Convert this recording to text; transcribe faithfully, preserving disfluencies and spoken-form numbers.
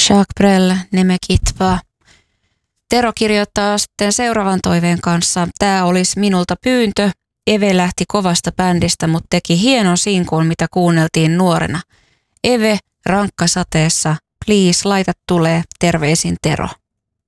Jacques Brel, Ne me quitte pas. Tero kirjoittaa sitten seuraavan toiveen kanssa. Tämä olisi minulta pyyntö. Eve lähti kovasta bändistä, mutta teki hienon sinkuun, mitä kuunneltiin nuorena. Eve, rankkasateessa, please, laita tulee, terveisin Tero.